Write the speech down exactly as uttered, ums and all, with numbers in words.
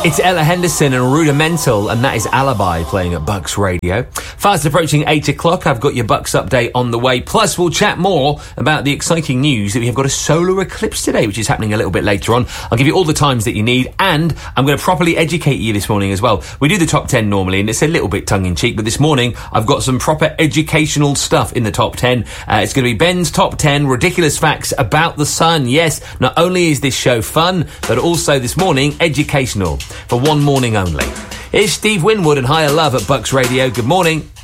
It's Ella Henderson and Rudimental, and that is Alibi playing at Bucks Radio. Fast approaching eight o'clock, I've got your Bucks update on the way. Plus, we'll chat more about the exciting news that we have got a solar eclipse today, which is happening a little bit later on. I'll give you all the times that you need, and I'm going to properly educate you this morning as well. We do the top ten normally, and it's a little bit tongue-in-cheek, but this morning I've got some proper educational stuff in the top ten. Uh, it's going to be Ben's top ten ridiculous facts about the sun. Yes, not only is this show fun, but also this morning educational. For one morning only. Here's Steve Winwood and Higher Love at Bucks Radio. Good morning.